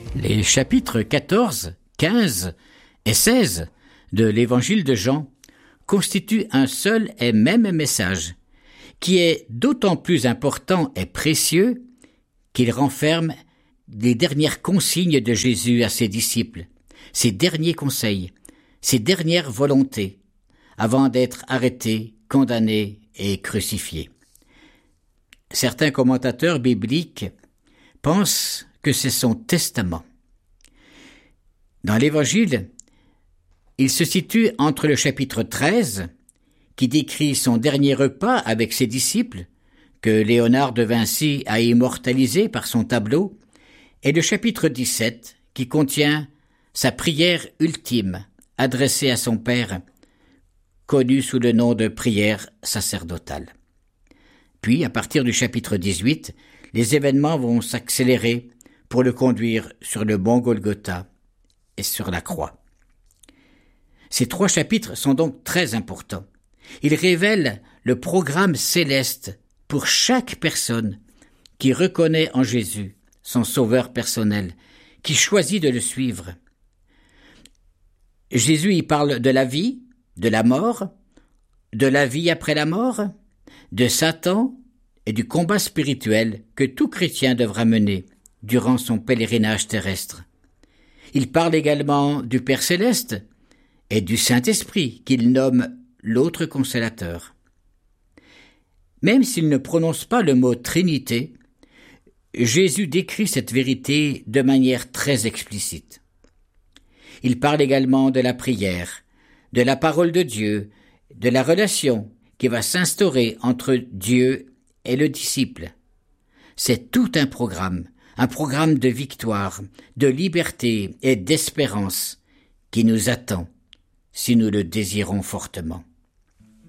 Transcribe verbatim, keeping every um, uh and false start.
Les chapitres quatorze, quinze et seize de l'Évangile de Jean constituent un seul et même message, qui est d'autant plus important et précieux qu'il renferme les dernières consignes de Jésus à ses disciples, ses derniers conseils, ses dernières volontés, avant d'être arrêté, condamné et crucifié. Certains commentateurs bibliques pensent que c'est son testament. Dans l'Évangile, il se situe entre le chapitre treize, qui décrit son dernier repas avec ses disciples, que Léonard de Vinci a immortalisé par son tableau, et le chapitre dix-sept, qui contient sa prière ultime, adressée à son Père, connue sous le nom de prière sacerdotale. Puis, à partir du chapitre dix-huit, les événements vont s'accélérer pour le conduire sur le mont Golgotha et sur la croix. Ces trois chapitres sont donc très importants. Ils révèlent le programme céleste pour chaque personne qui reconnaît en Jésus son sauveur personnel, qui choisit de le suivre. Jésus y parle de la vie, de la mort, de la vie après la mort, de Satan et du combat spirituel que tout chrétien devra mener durant son pèlerinage terrestre. Il parle également du Père céleste et du Saint-Esprit qu'il nomme l'autre consolateur. Même s'il ne prononce pas le mot Trinité, Jésus décrit cette vérité de manière très explicite. Il parle également de la prière, de la parole de Dieu, de la relation qui va s'instaurer entre Dieu et le disciple. C'est tout un programme, un programme de victoire, de liberté et d'espérance qui nous attend si nous le désirons fortement.